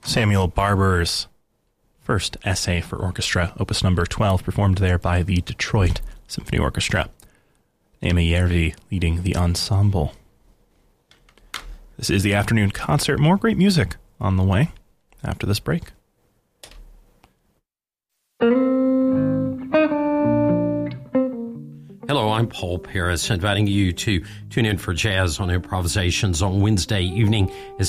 Samuel Barber's first essay for orchestra, opus number 12, performed there by the Detroit Symphony Orchestra. Naima Järvi leading the ensemble. This is the afternoon concert. More great music on the way after this break. Hello, I'm Paul Paris, inviting you to tune in for Jazz on Improvisations on Wednesday evening as